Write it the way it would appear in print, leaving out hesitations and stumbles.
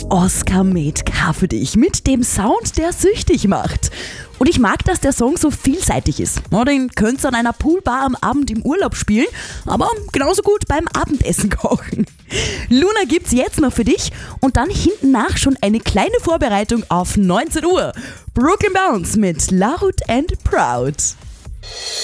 Oscar Made K für dich mit dem Sound, der süchtig macht. Und ich mag, dass der Song so vielseitig ist. Den könnt ihr an einer Poolbar am Abend im Urlaub spielen, aber genauso gut beim Abendessen kochen. Luna gibt's jetzt noch für dich und dann hinten nach schon eine kleine Vorbereitung auf 19 Uhr. Brooklyn Bounce mit Loud and Proud.